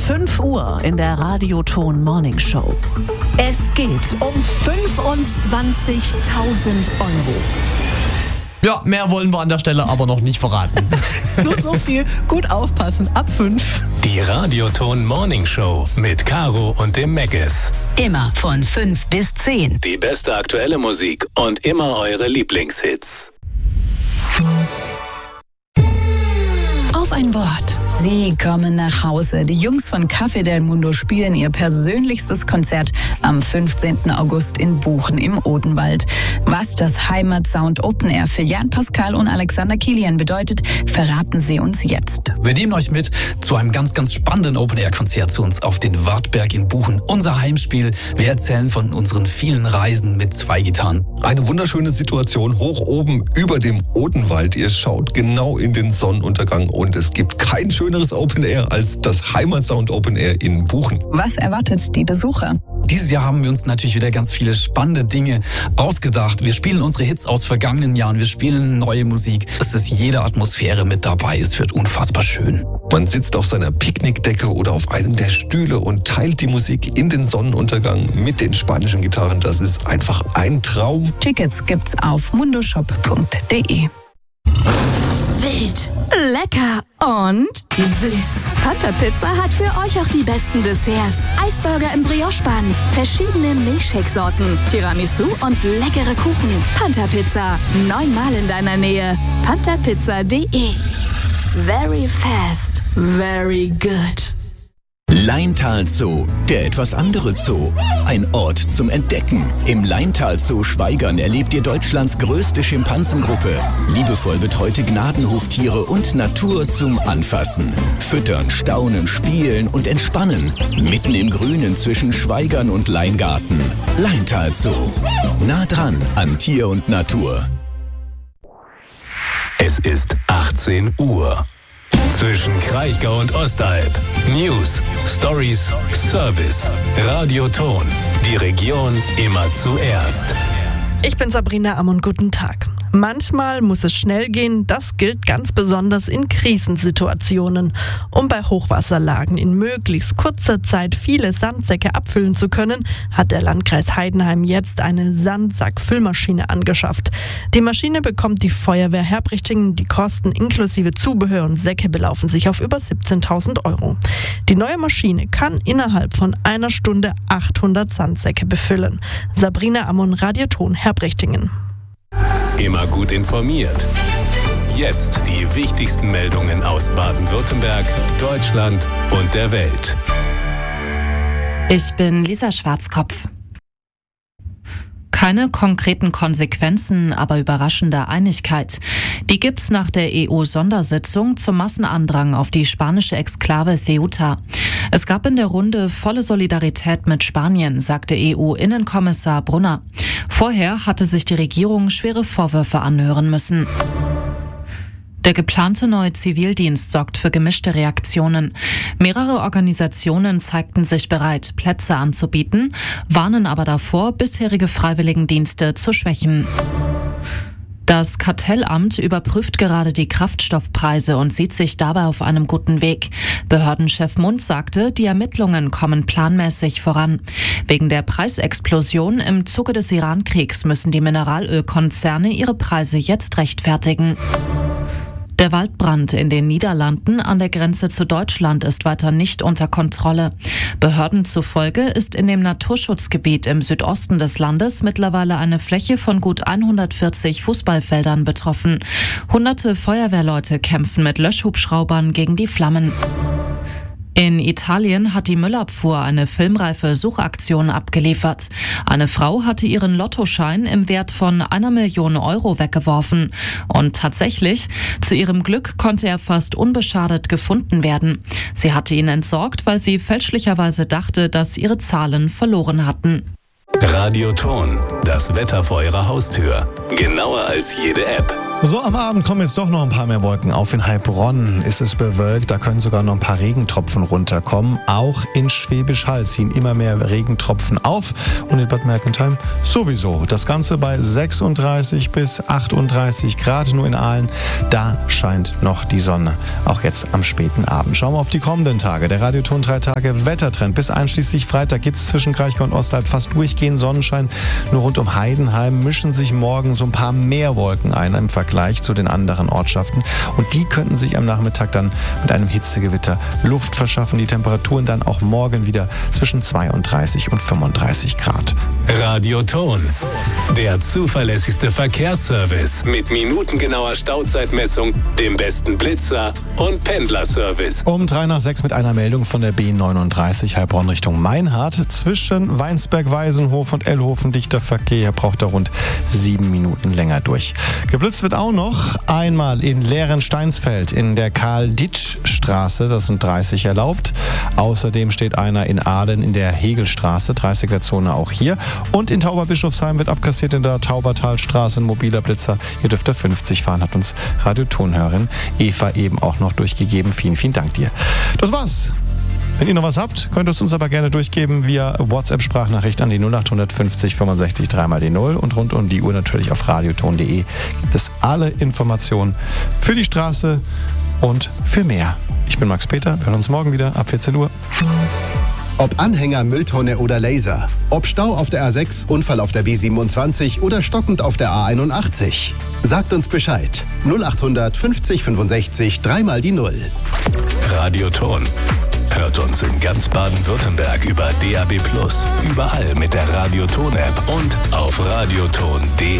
5 Uhr in der Radioton Morning Show. Es geht um 25.000 Euro. Ja, mehr wollen wir an der Stelle aber noch nicht verraten. Nur so viel, gut aufpassen, ab 5. Die Radioton Morning Show mit Caro und dem Meggis. Immer von 5 bis 10. Die beste aktuelle Musik und immer eure Lieblingshits. Auf ein Wort. Sie kommen nach Hause. Die Jungs von Café del Mundo spielen ihr persönlichstes Konzert am 15. August in Buchen im Odenwald. Was das Heimatsound Open Air für Jan Pascal und Alexander Kilian bedeutet, verraten sie uns jetzt. Wir nehmen euch mit zu einem ganz, ganz spannenden Open Air Konzert zu uns auf den Wartberg in Buchen. Unser Heimspiel. Wir erzählen von unseren vielen Reisen mit 2 Gitarren. Eine wunderschöne Situation hoch oben über dem Odenwald. Ihr schaut genau in den Sonnenuntergang und es gibt kein schöneres Open Air als das Heimatsound Open Air in Buchen. Was erwartet die Besucher? Dieses Jahr haben wir uns natürlich wieder ganz viele spannende Dinge ausgedacht. Wir spielen unsere Hits aus vergangenen Jahren. Wir spielen neue Musik. Es ist jede Atmosphäre mit dabei. Es wird unfassbar schön. Man sitzt auf seiner Picknickdecke oder auf einem der Stühle und teilt die Musik in den Sonnenuntergang mit den spanischen Gitarren. Das ist einfach ein Traum. Tickets gibt's auf mundoshop.de. Wild, lecker und süß. Panta Pizza hat für euch auch die besten Desserts. Eisburger im Brioche-Bann, verschiedene Milchshake-Sorten, Tiramisu und leckere Kuchen. Panta Pizza, 9-mal in deiner Nähe. pantapizza.de. Very fast, very good. Laintal Zoo, der etwas andere Zoo. Ein Ort zum Entdecken. Im Laintal Zoo Schwaigern erlebt ihr Deutschlands größte Schimpansengruppe. Liebevoll betreute Gnadenhoftiere und Natur zum Anfassen. Füttern, staunen, spielen und entspannen. Mitten im Grünen zwischen Schwaigern und Leingarten. Laintal Zoo. Nah dran an Tier und Natur. Es ist 18 Uhr. Zwischen Kraichgau und Ostalb. News, Stories, Service. Radioton. Die Region immer zuerst. Ich bin Sabrina Ammon, guten Tag. Manchmal muss es schnell gehen, das gilt ganz besonders in Krisensituationen. Um bei Hochwasserlagen in möglichst kurzer Zeit viele Sandsäcke abfüllen zu können, hat der Landkreis Heidenheim jetzt eine Sandsackfüllmaschine angeschafft. Die Maschine bekommt die Feuerwehr Herbrichtingen. Die Kosten inklusive Zubehör und Säcke belaufen sich auf über 17.000 Euro. Die neue Maschine kann innerhalb von einer Stunde 800 Sandsäcke befüllen. Sabrina Ammon, Radioton Herbrichtingen. Immer gut informiert. Jetzt die wichtigsten Meldungen aus Baden-Württemberg, Deutschland und der Welt. Ich bin Lisa Schwarzkopf. Keine konkreten Konsequenzen, aber überraschende Einigkeit. Die gibt's nach der EU-Sondersitzung zum Massenandrang auf die spanische Exklave Ceuta. Es gab in der Runde volle Solidarität mit Spanien, sagte EU-Innenkommissar Brunner. Vorher hatte sich die Regierung schwere Vorwürfe anhören müssen. Der geplante neue Zivildienst sorgt für gemischte Reaktionen. Mehrere Organisationen zeigten sich bereit, Plätze anzubieten, warnen aber davor, bisherige Freiwilligendienste zu schwächen. Das Kartellamt überprüft gerade die Kraftstoffpreise und sieht sich dabei auf einem guten Weg. Behördenchef Mund sagte, die Ermittlungen kommen planmäßig voran. Wegen der Preisexplosion im Zuge des Iran-Kriegs müssen die Mineralölkonzerne ihre Preise jetzt rechtfertigen. Der Waldbrand in den Niederlanden an der Grenze zu Deutschland ist weiter nicht unter Kontrolle. Behörden zufolge ist in dem Naturschutzgebiet im Südosten des Landes mittlerweile eine Fläche von gut 140 Fußballfeldern betroffen. Hunderte Feuerwehrleute kämpfen mit Löschhubschraubern gegen die Flammen. In Italien hat die Müllabfuhr eine filmreife Suchaktion abgeliefert. Eine Frau hatte ihren Lottoschein im Wert von 1 Million Euro weggeworfen. Und tatsächlich, zu ihrem Glück konnte er fast unbeschadet gefunden werden. Sie hatte ihn entsorgt, weil sie fälschlicherweise dachte, dass ihre Zahlen verloren hatten. Radioton, das Wetter vor Ihrer Haustür. Genauer als jede App. So, am Abend kommen jetzt doch noch ein paar mehr Wolken auf. In Heilbronn ist es bewölkt, da können sogar noch ein paar Regentropfen runterkommen. Auch in Schwäbisch Hall ziehen immer mehr Regentropfen auf und in Bad Mergentheim sowieso. Das Ganze bei 36 bis 38 Grad, nur in Aalen, da scheint noch die Sonne. Auch jetzt am späten Abend. Schauen wir auf die kommenden Tage. Der Radioton 3 Tage Wettertrend. Bis einschließlich Freitag gibt es zwischen Kraichgau und Ostalb fast durchgehend Sonnenschein. Nur rund um Heidenheim mischen sich morgen so ein paar mehr Wolken ein im Vergleich zu den anderen Ortschaften. Und die könnten sich am Nachmittag dann mit einem Hitzegewitter Luft verschaffen. Die Temperaturen dann auch morgen wieder zwischen 32 und 35 Grad. Radioton, der zuverlässigste Verkehrsservice mit minutengenauer Stauzeitmessung, dem besten Blitzer und Pendlerservice. Um 3:06 mit einer Meldung von der B39 Heilbronn Richtung Meinhardt. Zwischen Weinsberg-Weisenhof und Ellhofen dichter Verkehr, braucht er rund 7 Minuten länger durch. Geblitzt wird auch noch einmal in Lehren-Steinsfeld in der Karl-Ditsch-Straße, das sind 30 erlaubt. Außerdem steht einer in Aalen in der Hegelstraße, 30er-Zone auch hier. Und in Tauberbischofsheim wird abkassiert in der Taubertalstraße ein mobiler Blitzer. Hier dürft ihr 50 fahren, hat uns Radiotonhörerin Eva eben auch noch durchgegeben. Vielen, vielen Dank dir. Das war's. Wenn ihr noch was habt, könnt ihr es uns aber gerne durchgeben via WhatsApp-Sprachnachricht an die 0850 65 3 die 0 und rund um die Uhr natürlich auf radioton.de gibt es alle Informationen für die Straße und für mehr. Ich bin Max Peter, wir hören uns morgen wieder ab 14 Uhr. Ob Anhänger, Mülltonne oder Laser. Ob Stau auf der A6, Unfall auf der B27 oder stockend auf der A81. Sagt uns Bescheid. 0800 50 65 3 die 0. Radioton. Hört uns in ganz Baden-Württemberg über DAB+, überall mit der Radioton-App und auf radioton.de.